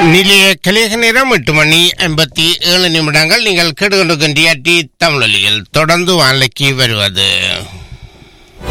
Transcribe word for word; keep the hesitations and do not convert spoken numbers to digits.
நிலைய கலிக நேரம் எட்டு மணி ஐம்பத்தி ஏழு நிமிடங்கள். நீங்கள் கேட்டுக்கொண்டிருக்கின்ற டி தமிழொலியில் தொடர்ந்து வானிலைக்கு வருவது